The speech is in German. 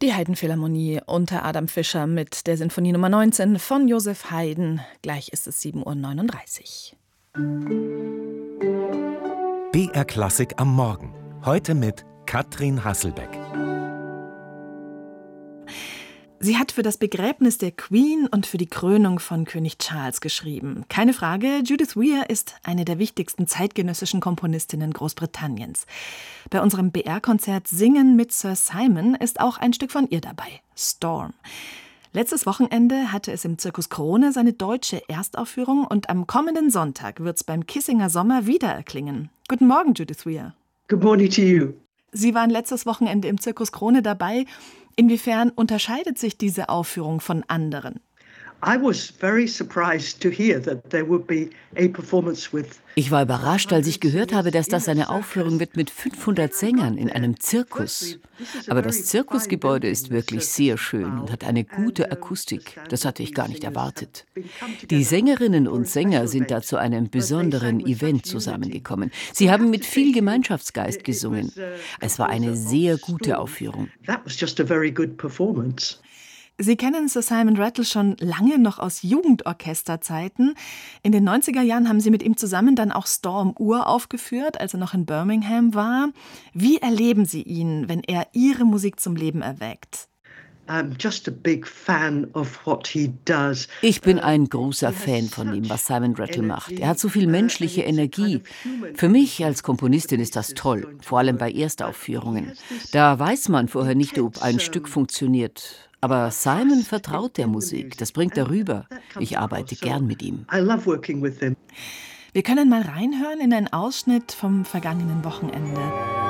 Die Haydn-Philharmonie unter Adam Fischer mit der Sinfonie Nummer 19 von Joseph Haydn. Gleich ist es 7:39 Uhr. BR Klassik am Morgen. Heute mit Katrin Hasselbeck. Sie hat für das Begräbnis der Queen und für die Krönung von König Charles geschrieben. Keine Frage, Judith Weir ist eine der wichtigsten zeitgenössischen Komponistinnen Großbritanniens. Bei unserem BR-Konzert Singen mit Sir Simon ist auch ein Stück von ihr dabei, Storm. Letztes Wochenende hatte es im Zirkus Krone seine deutsche Erstaufführung und am kommenden Sonntag wird es beim Kissinger Sommer wieder erklingen. Guten Morgen, Judith Weir. Good morning to you. Sie waren letztes Wochenende im Zirkus Krone dabei. Inwiefern unterscheidet sich diese Aufführung von anderen? Ich war überrascht, als ich gehört habe, dass das eine Aufführung wird mit 500 Sängern in einem Zirkus. Aber das Zirkusgebäude ist wirklich sehr schön und hat eine gute Akustik. Das hatte ich gar nicht erwartet. Die Sängerinnen und Sänger sind da zu einem besonderen Event zusammengekommen. Sie haben mit viel Gemeinschaftsgeist gesungen. Es war eine sehr gute Aufführung. Sie kennen Sir Simon Rattle schon lange noch aus Jugendorchesterzeiten. In den 90er Jahren haben Sie mit ihm zusammen dann auch Storm uraufgeführt, als er noch in Birmingham war. Wie erleben Sie ihn, wenn er Ihre Musik zum Leben erweckt? Ich bin ein großer Fan von ihm, was Simon Rattle macht. Er hat so viel menschliche Energie. Für mich als Komponistin ist das toll, vor allem bei Erstaufführungen. Da weiß man vorher nicht, ob ein Stück funktioniert. Aber Simon vertraut der Musik, das bringt er rüber. Ich arbeite gern mit ihm. Wir können mal reinhören in einen Ausschnitt vom vergangenen Wochenende.